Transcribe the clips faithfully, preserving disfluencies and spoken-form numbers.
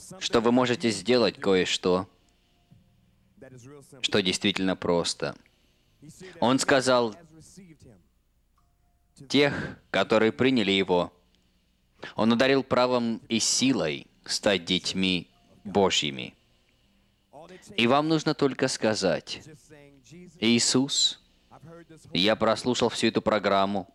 что вы можете сделать кое-что, что действительно просто. Он сказал, тех, которые приняли Его, Он одарил правом и силой стать детьми Божьими. И вам нужно только сказать, Иисус, я прослушал всю эту программу,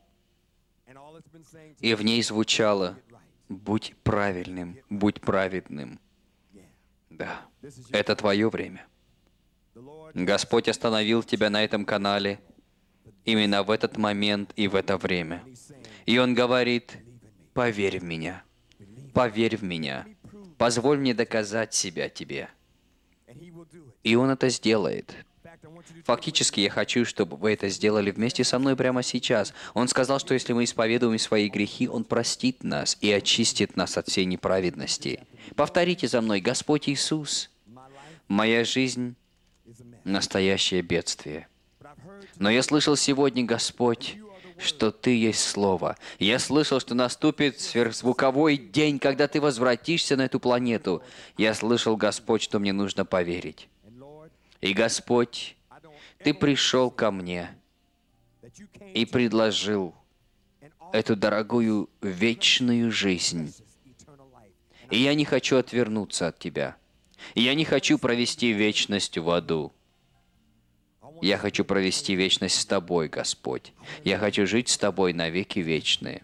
и в ней звучало, будь правильным, будь праведным. Да, это твое время. Господь остановил тебя на этом канале именно в этот момент и в это время. И Он говорит, поверь в Меня, поверь в Меня, позволь мне доказать себя тебе. И Он это сделает. Фактически, я хочу, чтобы вы это сделали вместе со мной прямо сейчас. Он сказал, что если мы исповедуем свои грехи, Он простит нас и очистит нас от всей неправедности. Повторите за мной, Господь Иисус, моя жизнь — настоящее бедствие. Но я слышал сегодня, Господь, что Ты есть Слово. Я слышал, что наступит сверхзвуковой день, когда Ты возвратишься на эту планету. Я слышал, Господь, что мне нужно поверить. И, Господь, Ты пришел ко мне и предложил эту дорогую вечную жизнь. И я не хочу отвернуться от Тебя. И я не хочу провести вечность в аду. Я хочу провести вечность с Тобой, Господь. Я хочу жить с Тобой навеки вечные.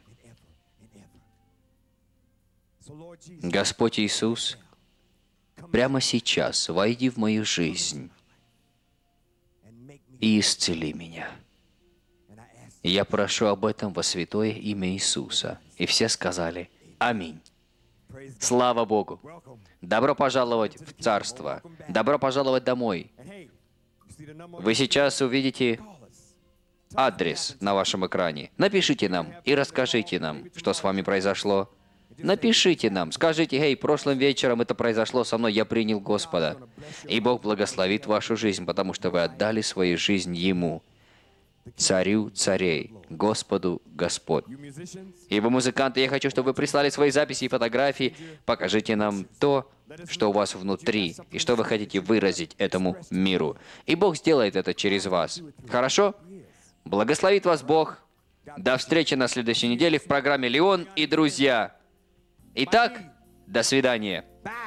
Господь Иисус, прямо сейчас войди в мою жизнь и исцели меня. Я прошу об этом во святое имя Иисуса. И все сказали «Аминь». Слава Богу! Добро пожаловать в Царство! Добро пожаловать домой! Вы сейчас увидите адрес на вашем экране. Напишите нам и расскажите нам, что с вами произошло. Напишите нам, скажите, «Эй, прошлым вечером это произошло со мной, я принял Господа». И Бог благословит вашу жизнь, потому что вы отдали свою жизнь Ему, Царю царей, Господу Господ. И вы, музыканты, я хочу, чтобы вы прислали свои записи и фотографии. Покажите нам то, что у вас внутри, и что вы хотите выразить этому миру. И Бог сделает это через вас. Хорошо? Благословит вас Бог. До встречи на следующей неделе в программе «Леон и друзья». Итак, до свидания.